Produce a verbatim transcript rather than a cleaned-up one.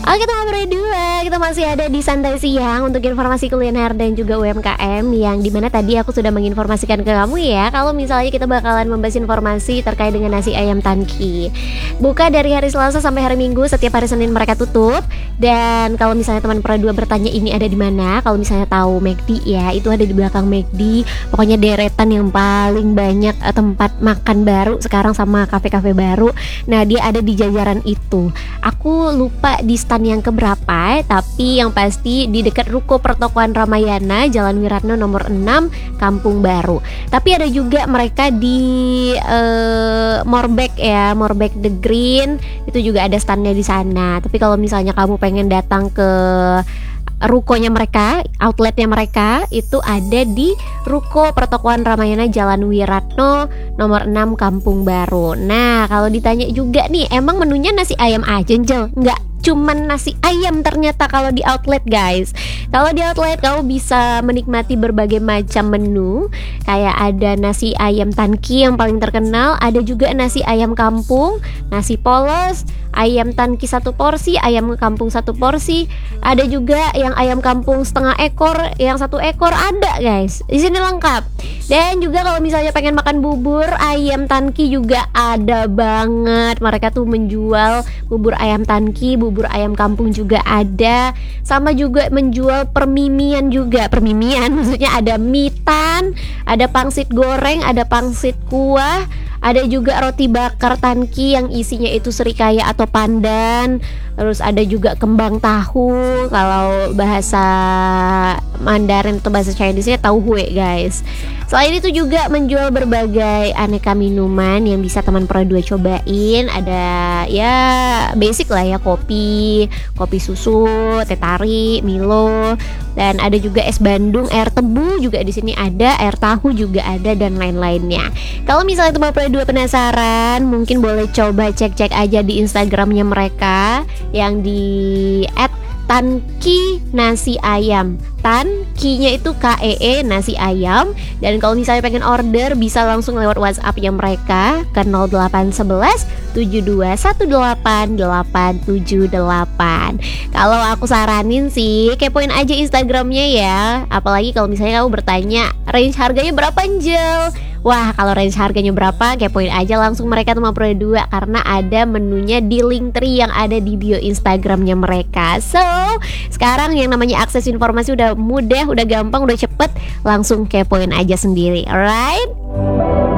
Oke teman berdua, kita masih ada di Santai Siang untuk informasi kuliner dan juga U M K M. Yang dimana tadi aku sudah menginformasikan ke kamu ya, kalau misalnya kita bakalan membahas informasi terkait dengan nasi ayam Tanki. Buka dari hari Selasa sampai hari Minggu, setiap hari Senin mereka tutup. Dan kalau misalnya teman berdua bertanya ini ada di mana, kalau misalnya tahu McD ya, itu ada di belakang McD. Pokoknya deretan yang paling banyak eh, tempat makan baru sekarang sama kafe-kafe baru. Nah dia ada di jajaran itu. Aku lupa di stand yang keberapa, tapi yang pasti di dekat Ruko Pertokoan Ramayana, Jalan Wiratno nomor enam, Kampung Baru. Tapi ada juga mereka di uh, Morbek ya, Morbek The Green, itu juga ada standnya di sana. Tapi kalau misalnya kamu pengen datang ke rukonya mereka, outletnya mereka, itu ada di Ruko Pertokoan Ramayana Jalan Wiratno nomor enam Kampung Baru. Nah kalau ditanya juga nih, emang menunya nasi ayam aja Njel? Enggak, cuman nasi ayam ternyata kalau di outlet guys. Kalau di outlet kamu bisa menikmati berbagai macam menu. Kayak ada nasi ayam Tanki yang paling terkenal, ada juga nasi ayam kampung, nasi polos, ayam Tanki satu porsi, ayam kampung satu porsi, ada juga yang ayam kampung setengah ekor, yang satu ekor ada guys. Di sini lengkap. Dan juga kalau misalnya pengen makan bubur ayam Tanki juga ada banget. Mereka tuh menjual bubur ayam Tanki, bubur ayam kampung juga ada. Sama juga menjual permimian juga. Permimian maksudnya ada mitan, ada pangsit goreng, ada pangsit kuah, ada juga roti bakar Tanki yang isinya itu serikaya atau pandan. Terus ada juga kembang tahu, kalau bahasa Mandarin atau bahasa Chinese-nya tahu hue guys. Selain itu juga menjual berbagai aneka minuman yang bisa teman Pro dua cobain. Ada ya basic lah ya, kopi, kopi susu, teh tarik, Milo, dan ada juga es Bandung, air tebu juga di sini ada, air tahu juga ada, dan lain-lainnya. Kalau misalnya teman Pro dua penasaran, mungkin boleh coba cek-cek aja di Instagramnya mereka yang di et Tanki Nasi Ayam. Tankinya itu K E E nasi ayam. Dan kalau misalnya pengen order bisa langsung lewat WhatsApp-nya mereka ke nol delapan satu satu tujuh dua satu delapan delapan tujuh delapan. Kalau aku saranin sih kepoin aja Instagramnya ya. Apalagi kalau misalnya kamu bertanya range harganya berapa Njel. Wah kalau range harganya berapa, kepoin aja langsung mereka teman Pro dua, karena ada menunya di link tree yang ada di bio Instagramnya mereka. So sekarang yang namanya akses informasi udah mudah, udah gampang, udah cepet, langsung kepoin aja sendiri. Alright?